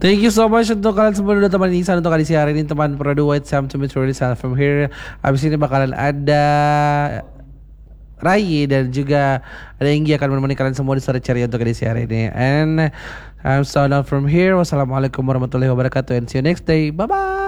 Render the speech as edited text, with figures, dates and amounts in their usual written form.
Thank you so much untuk kalian semua udah teman Nisan untuk edisi hari ini teman Produce White Sam to Meet from here. Abis ini bakalan ada Rai dan juga ada Enggi akan menemani kalian semua di sore ceria untuk edisi hari ini. And I'm signing out from here. Wassalamualaikum warahmatullahi wabarakatuh and see you next day. Bye bye.